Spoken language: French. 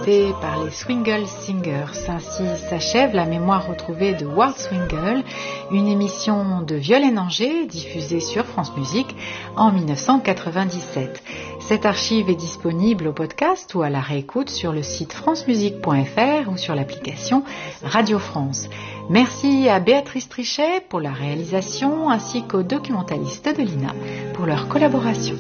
interprétée par les Swingle Singers. Ainsi s'achève la mémoire retrouvée de Walt Swingle, une émission de Violaine Angers diffusée sur France Musique en 1997. Cette archive est disponible au podcast ou à la réécoute sur le site francemusique.fr ou sur l'application Radio France. Merci à Béatrice Trichet pour la réalisation ainsi qu'aux documentalistes de l'INA pour leur collaboration.